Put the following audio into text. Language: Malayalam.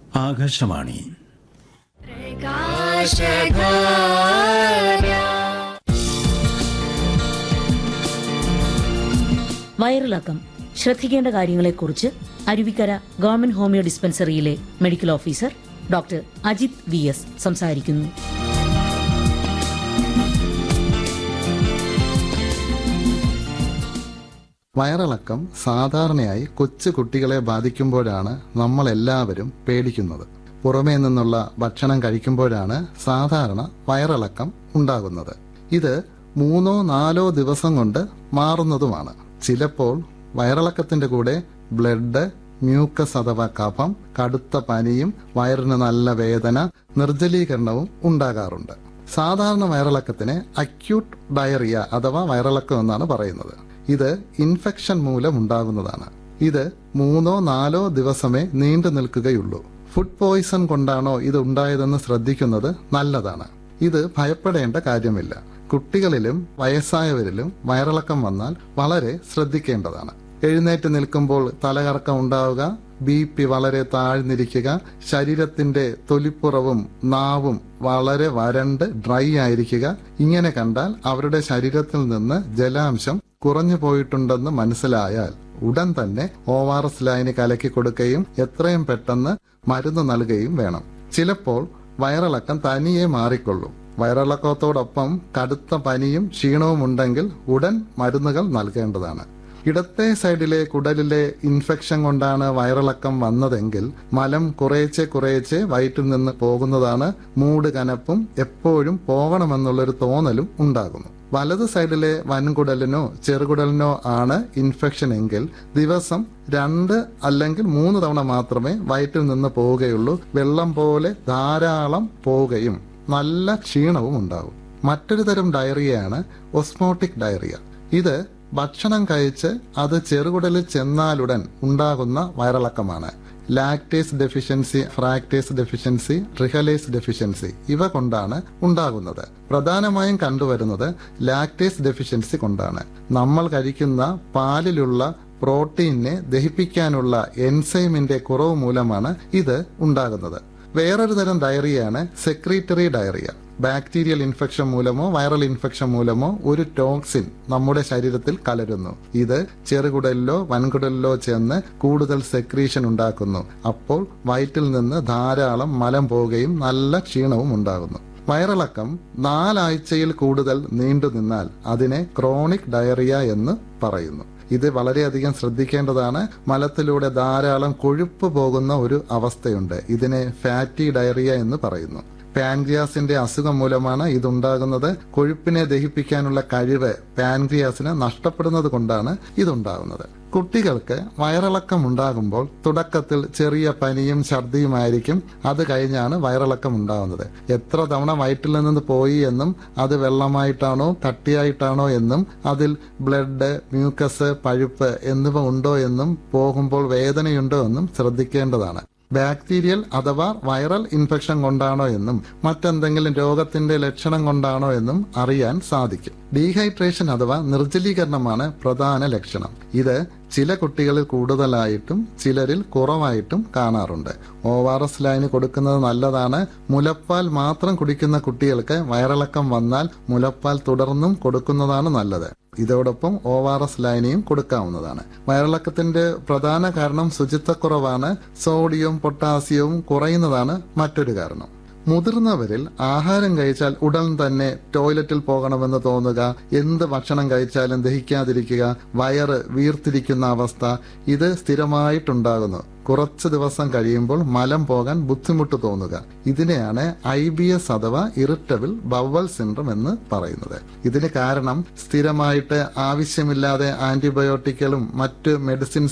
ആകാശവാണി. വയറിളക്കം ശ്രദ്ധിക്കേണ്ട കാര്യങ്ങളെക്കുറിച്ച് Aruvikkara government homeo ഡിസ്പെൻസറിയിലെ medical officer doctor Ajith VS സംസാരിക്കുന്നു. വയറിളക്കം സാധാരണയായി കൊച്ചു കുട്ടികളെ ബാധിക്കുമ്പോഴാണ് നമ്മളെല്ലാവരും പേടിക്കുന്നത്. പുറമേ നിന്നുള്ള ഭക്ഷണം കഴിക്കുമ്പോഴാണ് സാധാരണ വയറിളക്കം ഉണ്ടാകുന്നത്. ഇത് 3-4 ദിവസം കൊണ്ട് മാറുന്നതുമാണ്. ചിലപ്പോൾ വയറിളക്കത്തിന്റെ കൂടെ ബ്ലഡ്, മ്യൂക്കസ് അഥവാ കഫം, കടുത്ത പനിയും വയറിന് നല്ല വേദന, നിർജ്ജലീകരണവും ഉണ്ടാകാറുണ്ട്. സാധാരണ വയറിളക്കത്തിന് അക്യൂട്ട് ഡയറിയ അഥവാ വയറിളക്കം എന്നാണ് പറയുന്നത്. ഇത് ഇൻഫെക്ഷൻ മൂലം ഉണ്ടാകുന്നതാണ്. ഇത് 3-4 ദിവസമേ നീണ്ടു നിൽക്കുകയുള്ളൂ. ഫുഡ് പോയിസൺ കൊണ്ടാണോ ഇത് ഉണ്ടായതെന്ന് ശ്രദ്ധിക്കുന്നത് നല്ലതാണ്. ഇത് ഭയപ്പെടേണ്ട കാര്യമില്ല. കുട്ടികളിലും വയസ്സായവരിലും വയറിളക്കം വന്നാൽ വളരെ ശ്രദ്ധിക്കേണ്ടതാണ്. എഴുന്നേറ്റ് നിൽക്കുമ്പോൾ തലകറക്കം ഉണ്ടാവുക, BP വളരെ താഴ്ന്നിരിക്കുക, ശരീരത്തിന്റെ തൊലിപ്പുറവും നാവും വളരെ വരണ്ട് ഡ്രൈ ആയിരിക്കുക, ഇങ്ങനെ കണ്ടാൽ അവരുടെ ശരീരത്തിൽ നിന്ന് ജലാംശം കുറഞ്ഞു പോയിട്ടുണ്ടെന്ന് മനസ്സിലായാൽ ഉടൻ തന്നെ ORS ലൈന് കലക്കി കൊടുക്കുകയും എത്രയും പെട്ടെന്ന് മരുന്ന് നൽകുകയും വേണം. ചിലപ്പോൾ വയറിളക്കം തനിയെ മാറിക്കൊള്ളും. വയറിളക്കത്തോടൊപ്പം കടുത്ത പനിയും ക്ഷീണവും ഉണ്ടെങ്കിൽ ഉടൻ മരുന്നുകൾ നൽകേണ്ടതാണ്. ഇടത്തെ സൈഡിലെ കുടലിലെ ഇൻഫെക്ഷൻ കൊണ്ടാണ് വയറിളക്കം വന്നതെങ്കിൽ മലം കുറേച്ചെ വയറ്റിൽ നിന്ന് പോകുന്നതാണ്. മൂട് കനപ്പും എപ്പോഴും പോകണമെന്നുള്ളൊരു തോന്നലും ഉണ്ടാകുന്നു. വലത് സൈഡിലെ വൻകുടലിനോ ചെറുകുടലിനോ ആണ് ഇൻഫെക്ഷൻ എങ്കിൽ ദിവസം 2 അല്ലെങ്കിൽ 3 തവണ മാത്രമേ വയറ്റിൽ നിന്ന് പോവുകയുള്ളൂ. വെള്ളം പോലെ ധാരാളം പോവുകയും നല്ല ക്ഷീണവും ഉണ്ടാകും. മറ്റൊരു തരം ഡയറിയയാണ് ഓസ്മോട്ടിക് ഡയറിയ. ഇത് ഭക്ഷണം കഴിച്ച് അത് ചെറുകുടലിൽ ചെന്നാലുടൻ ഉണ്ടാകുന്ന വയറിളക്കമാണ്. Lactase deficiency, fructase deficiency, trehalase deficiency ഇവ കൊണ്ടാണ് ഉണ്ടാകുന്നത്. പ്രധാനമായും കണ്ടുവരുന്നത് ലാക്ടേസ് ഡെഫിഷ്യൻസി കൊണ്ടാണ്. നമ്മൾ കഴിക്കുന്ന പാലിലുള്ള പ്രോട്ടീനെ ദഹിപ്പിക്കാനുള്ള എൻസൈമിന്റെ കുറവ് മൂലമാണ് ഇത് ഉണ്ടാകുന്നത്. വേറൊരു തരം ഡയറിയാണ് സെക്രീറ്ററി ഡയറിയ. ബാക്ടീരിയൽ ഇൻഫെക്ഷൻ മൂലമോ വൈറൽ ഇൻഫെക്ഷൻ മൂലമോ ഒരു ടോക്സിൻ നമ്മുടെ ശരീരത്തിൽ കലരുന്നു. ഇത് ചെറുകുടലിലോ വൻകുടലിലോ ചെന്ന് കൂടുതൽ സെക്രീഷൻ ഉണ്ടാക്കുന്നു. അപ്പോൾ വയറ്റിൽ നിന്ന് ധാരാളം മലം പോവുകയും നല്ല ക്ഷീണവും ഉണ്ടാകുന്നു. വയറിളക്കം 4 ആഴ്ചയിൽ കൂടുതൽ നീണ്ടു നിന്നാൽ അതിനെ ക്രോണിക് ഡയറിയ എന്ന് പറയുന്നു. ഇത് വളരെയധികം ശ്രദ്ധിക്കേണ്ടതാണ്. മലത്തിലൂടെ ധാരാളം കൊഴുപ്പ് പോകുന്ന ഒരു അവസ്ഥയുണ്ട്. ഇതിനെ ഫാറ്റി ഡയറിയ എന്ന് പറയുന്നു. പാൻക്രിയാസിന്റെ അസുഖം മൂലമാണ് ഇതുണ്ടാകുന്നത്. കൊഴുപ്പിനെ ദഹിപ്പിക്കാനുള്ള കഴിവ് പാൻക്രിയാസിന് നഷ്ടപ്പെടുന്നത് കൊണ്ടാണ് ഇതുണ്ടാകുന്നത്. കുട്ടികൾക്ക് വയറിളക്കം ഉണ്ടാകുമ്പോൾ തുടക്കത്തിൽ ചെറിയ പനിയും ഛർദിയുമായിരിക്കും. അത് കഴിഞ്ഞാണ് വയറിളക്കം ഉണ്ടാകുന്നത്. എത്ര തവണ വയറ്റിൽ നിന്ന് പോയി എന്നും അത് വെള്ളമായിട്ടാണോ കട്ടിയായിട്ടാണോ എന്നും അതിൽ ബ്ലഡ്, മ്യൂക്കസ്, പഴുപ്പ് എന്നിവ ഉണ്ടോ എന്നും പോകുമ്പോൾ വേദനയുണ്ടോ എന്നും ശ്രദ്ധിക്കേണ്ടതാണ്. ബാക്ടീരിയൽ അഥവാ വൈറൽ ഇൻഫെക്ഷൻ കൊണ്ടാണോ എന്നും മറ്റെന്തെങ്കിലും രോഗത്തിന്റെ ലക്ഷണം കൊണ്ടാണോ എന്നും അറിയാൻ സാധിക്കും. ഡീഹൈഡ്രേഷൻ അഥവാ നിർജ്ജലീകരണമാണ് പ്രധാന ലക്ഷണം. ഇത് ചില കുട്ടികളിൽ കൂടുതലായിട്ടും ചിലരിൽ കുറവായിട്ടും കാണാറുണ്ട്. ORS ലൈന് കൊടുക്കുന്നത് നല്ലതാണ്. മുലപ്പാൽ മാത്രം കുടിക്കുന്ന കുട്ടികൾക്ക് വയറിളക്കം വന്നാൽ മുലപ്പാൽ തുടർന്നും കൊടുക്കുന്നതാണ് നല്ലത്. ഇതോടൊപ്പം ORS ലൈനയും കൊടുക്കാവുന്നതാണ്. വയറിളക്കത്തിന്റെ പ്രധാന കാരണം ശുചിത്വക്കുറവാണ്. സോഡിയവും പൊട്ടാസ്യവും കുറയുന്നതാണ് മറ്റൊരു കാരണം. മുതിർന്നവരിൽ ആഹാരം കഴിച്ചാൽ ഉടൻ തന്നെ ടോയ്ലറ്റിൽ പോകണമെന്ന് തോന്നുക, എന്ത് ഭക്ഷണം കഴിച്ചാലും ദഹിക്കാതിരിക്കുക, വയറ് വീർത്തിരിക്കുന്ന അവസ്ഥ, ഇത് സ്ഥിരമായിട്ടുണ്ടാകുന്നു. കുറച്ച് ദിവസം കഴിയുമ്പോൾ മലം പോകാൻ ബുദ്ധിമുട്ട് തോന്നുക. ഇതിനെയാണ് IBS അഥവാ ഇറിറ്റബിൾ ബവൽ സിൻഡ്രം എന്ന് പറയുന്നത്. ഇതിന് കാരണം സ്ഥിരമായിട്ട് ആവശ്യമില്ലാതെ ആന്റിബയോട്ടിക്കുകളും മറ്റ് മെഡിസിൻസ്